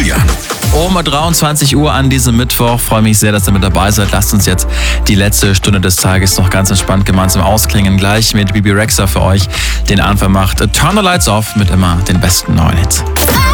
Julian. Um 23 Uhr an diesem Mittwoch. Freue mich sehr, dass ihr mit dabei seid. Lasst uns jetzt die letzte Stunde des Tages noch ganz entspannt gemeinsam ausklingen. Gleich mit Bebe Rexha für euch den Anfang macht Turn the Lights Off mit immer den besten neuen Hits.